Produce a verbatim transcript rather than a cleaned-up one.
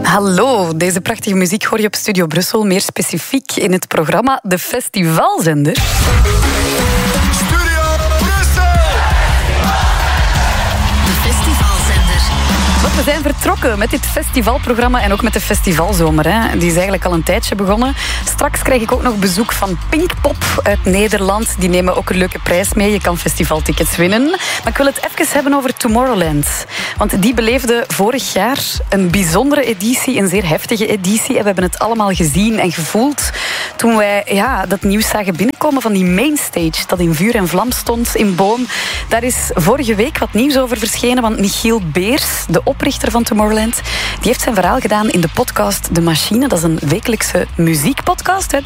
Hallo, deze prachtige muziek hoor je op Studio Brussel, meer specifiek in het programma De Festivalzender. Studio Brussel! De Festivalzender. Want we zijn vertrokken met dit festivalprogramma en ook met de festivalzomer. Hè. Die is eigenlijk al een tijdje begonnen. Straks krijg ik ook nog bezoek van Pinkpop uit Nederland. Die nemen ook een leuke prijs mee. Je kan festivaltickets winnen. Maar ik wil het even hebben over Tomorrowland. Want die beleefde vorig jaar een bijzondere editie, een zeer heftige editie. En we hebben het allemaal gezien en gevoeld toen wij ja, dat nieuws zagen binnenkomen van die mainstage dat in vuur en vlam stond in Boom. Daar is vorige week wat nieuws over verschenen, want Michiel Beers, de oprichter van Tomorrowland, die heeft zijn verhaal gedaan in de podcast De Machine. Dat is een wekelijkse muziekpodcast uit